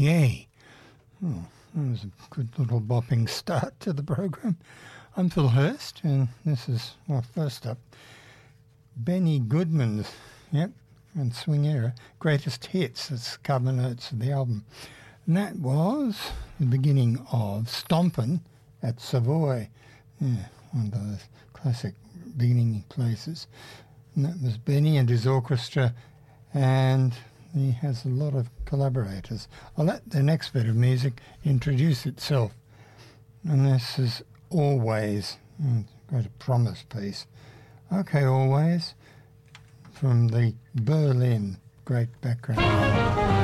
Yay. Oh, that was a good little bopping start to the program. I'm Phil Hurst, and this is, well, first up, Benny Goodman's, and Swing Era, Greatest Hits. That's cover notes of the album. And that was the beginning of Stompin' at Savoy. Yeah, one of those classic beginning places. And that was Benny and his orchestra, and he has a lot of collaborators. I'll let the next bit of music introduce itself. And this is Always. Got a promise piece. Okay, Always, from the Berlin, great background.